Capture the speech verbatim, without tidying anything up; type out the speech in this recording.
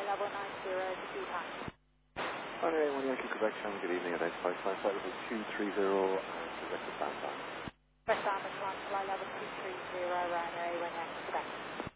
level nine zero two times. Runway one Yankee Quebec, Shannon, good evening, identified flight flight level two three zero and direct to San Fran. West Armor one, flight level two three zero, runway one Yankee Quebec.